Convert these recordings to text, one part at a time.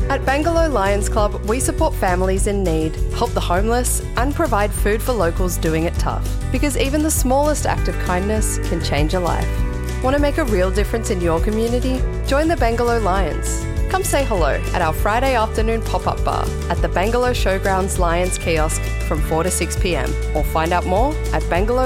At Bangalore Lions Club, we support families in need, help the homeless, and provide food for locals doing it tough. Because even the smallest act of kindness can change a life. Want to make a real difference in your community? Join the Bangalore Lions. Come say hello at our Friday afternoon pop-up bar at the Bangalore Showgrounds Lions kiosk from 4 to 6 p.m. or find out more at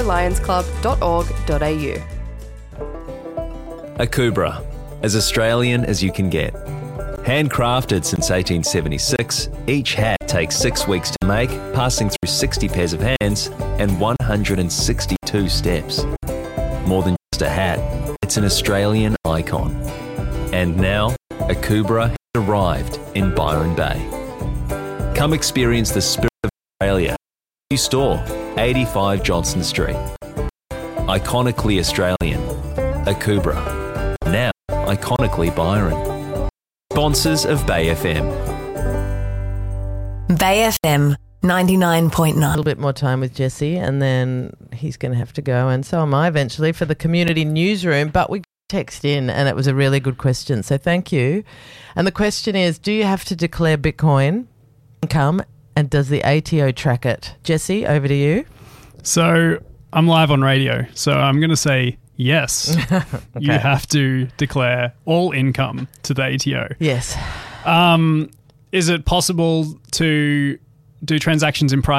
bangalorelionsclub.org.au. Akubra, as Australian as you can get. Handcrafted since 1876, each hat takes 6 weeks to make, passing through 60 pairs of hands and 162 steps. More than just a hat, it's an Australian icon. And now, Akubra has arrived in Byron Bay. Come experience the spirit of Australia. New store, 85 Johnston Street. Iconically Australian, Akubra. Now, iconically Byron. Sponsors of Bay FM. Bay FM 99.9. A little bit more time with Jesse, and then he's going to have to go, and so am I eventually, for the community newsroom. But we text in, and it was a really good question, so thank you. And the question is, do you have to declare Bitcoin income, and does the ATO track it? Jesse, over to you. So I'm live on radio, so I'm going to say yes. Okay. You have to declare all income to the ATO. Yes. Is it possible to do transactions in private?